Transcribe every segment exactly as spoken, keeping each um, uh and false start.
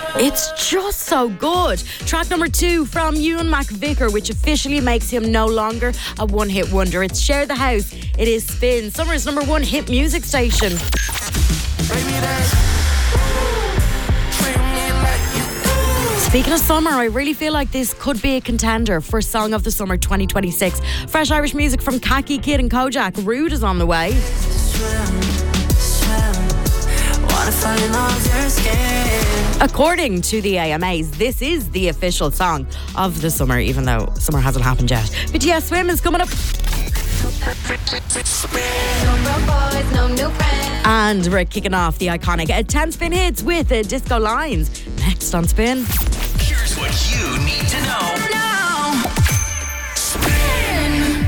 It's just so good. Track number two from Ewan McVicker, which officially makes him no longer a one-hit wonder. It's Share the House. It is Spin, Summer's number one hit music station. Speaking of summer, I really feel like this could be a contender for Song of the Summer twenty twenty-six. Fresh Irish music from Kaki, Kid and Kojak. Rude is on the way. According to the A M As, this is the official song of the summer, even though summer hasn't happened yet. B T S Swim is coming up. And we're kicking off the iconic uh, ten Spin Hits with uh, Disco Lines. Next on Spin. Here's what you need to know. Now. Spin.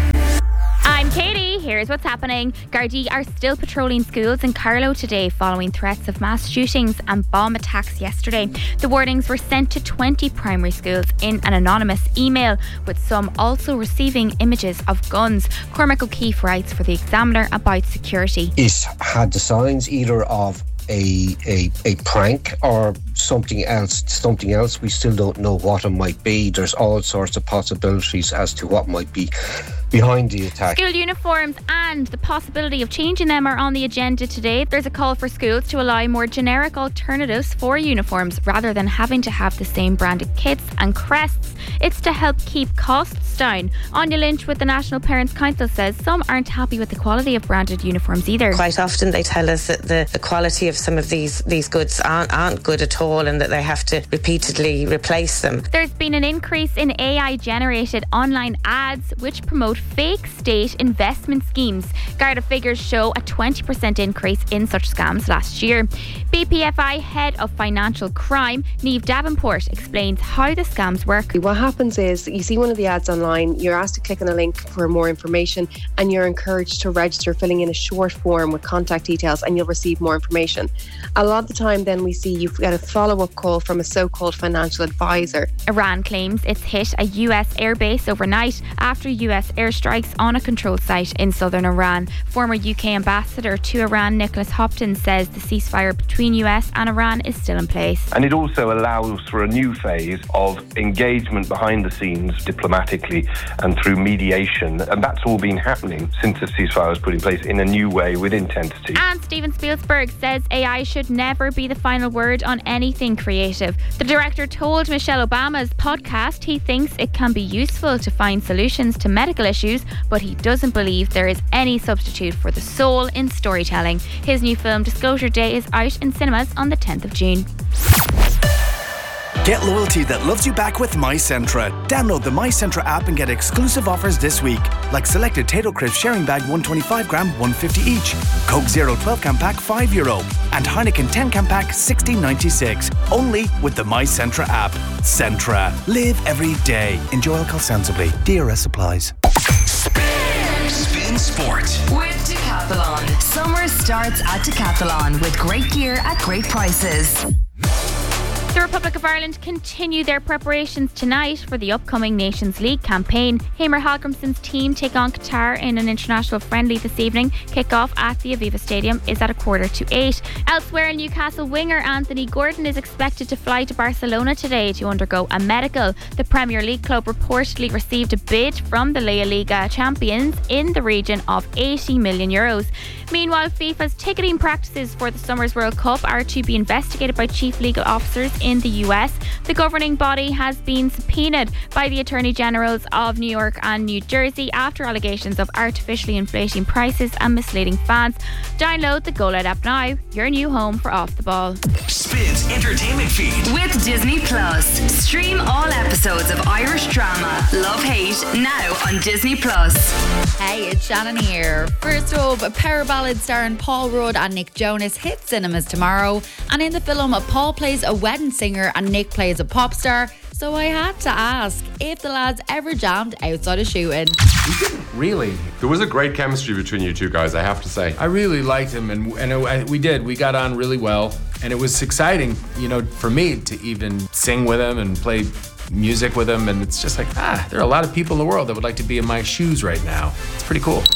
I'm Katie. Here's what's happening. Gardaí are still patrolling schools in Carlow today following threats of mass shootings and bomb attacks yesterday. The warnings were sent to twenty primary schools in an anonymous email, with some also receiving images of guns. Cormac O'Keefe writes for The Examiner about security. It had the signs either of A, a a prank or something else. Something else. We still don't know what it might be. There's all sorts of possibilities as to what might be behind the attack. School uniforms and the possibility of changing them are on the agenda today. There's a call for schools to allow more generic alternatives for uniforms rather than having to have the same branded kits and crests. It's to help keep costs down. Anya Lynch with the National Parents Council says some aren't happy with the quality of branded uniforms either. Quite often they tell us that the, the quality of some of these, these goods aren't, aren't good at all, and that they have to repeatedly replace them. There's been an increase in A I generated online ads which promote fake state investment schemes. Garda figures show a twenty percent increase in such scams last year. B P F I head of financial crime, Niamh Davenport, explains how the scams work. What happens is you see one of the ads online, you're asked to click on a link for more information, and you're encouraged to register, filling in a short form with contact details, and you'll receive more information. A lot of the time then we see you get a follow-up call from a so-called financial advisor. Iran claims it's hit a U S airbase overnight after U S airstrikes on a controlled site in southern Iran. Former U K ambassador to Iran, Nicholas Hopton, says the ceasefire between U S and Iran is still in place. And it also allows for a new phase of engagement behind the scenes diplomatically and through mediation. And that's all been happening since the ceasefire was put in place in a new way with intensity. And Steven Spielberg says A I should never be the final word on anything creative. The director told Michelle Obama's podcast he thinks it can be useful to find solutions to medical issues, but he doesn't believe there is any substitute for the soul in storytelling. His new film Disclosure Day is out in cinemas on the tenth of June. Get loyalty that loves you back with MyCentra. Download the MyCentra app and get exclusive offers this week, like selected Tato Crisp sharing bag one twenty-five gram, one fifty each, Coke Zero twelve can pack five euro, and Heineken ten can pack sixteen ninety-six. Only with the MyCentra app. Centra. Live every day. Enjoy alcohol sensibly. D R S applies. Spin, Spin Sport with Decathlon. Summer starts at Decathlon with great gear at great prices. The Republic of Ireland continue their preparations tonight for the upcoming Nations League campaign. Hamer Hallgrimsson's team take on Qatar in an international friendly this evening. Kick-off at the Aviva Stadium is at a quarter to eight. Elsewhere, Newcastle winger Anthony Gordon is expected to fly to Barcelona today to undergo a medical. The Premier League club reportedly received a bid from the La Liga champions in the region of eighty million euros. Meanwhile, FIFA's ticketing practices for the Summer's World Cup are to be investigated by chief legal officers in the U S. The governing body has been subpoenaed by the Attorney Generals of New York and New Jersey after allegations of artificially inflating prices and misleading fans. Download the GoLoud app now, your new home for Off the Ball. Spin's entertainment feed with Disney Plus. Stream all episodes of Irish drama Love Hate now on Disney Plus. Hey, it's Shannon here. First up, a power ballad starring Paul Rudd and Nick Jonas hits cinemas tomorrow. And in the film, Paul plays a wedding singer and Nick plays a pop star. So I had to ask if the lads ever jammed outside of shooting. We didn't really. There was a great chemistry between you two guys, I have to say. I really liked him, and and it, we did. We got on really well, and it was exciting, you know, for me to even sing with him and play music with him. And it's just like, ah, there are a lot of people in the world that would like to be in my shoes right now. It's pretty cool. And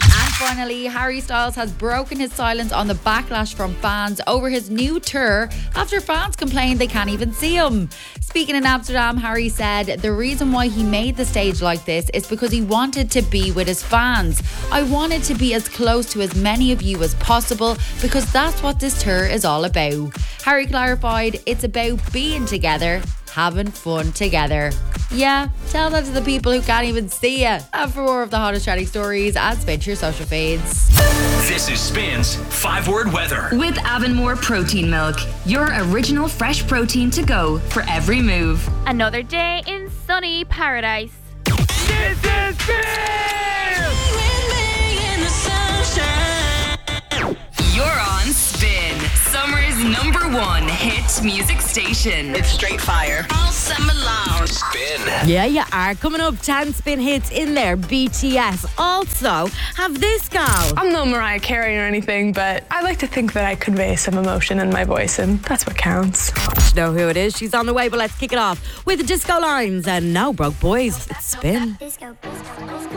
finally, Harry Styles has broken his silence on the backlash from fans over his new tour after fans complained they can't even see him. Speaking in Amsterdam, Harry said the reason why he made the stage like this is because he wanted to be with his fans. I wanted to be as close to as many of you as possible because that's what this tour is all about. Harry clarified it's about being together, having fun together. Yeah, tell that to the people who can't even see you. And for more of the hottest trending stories, add Spin to your social feeds. This is Spin's five word weather. With Avonmore Protein Milk, your original fresh protein to go for every move. Another day in sunny paradise. This is You're on Spin, summer's number one hit music station. It's straight fire. All summer long. Spin. Yeah, you are. Coming up, ten spin hits in there. B T S. Also, have this gal. I'm no Mariah Carey or anything, but I like to think that I convey some emotion in my voice, and that's what counts. You know who it is. She's on the way, but let's kick it off with the Disco Lines. And now, broke boys, it's Spin. Disco, disco, disco.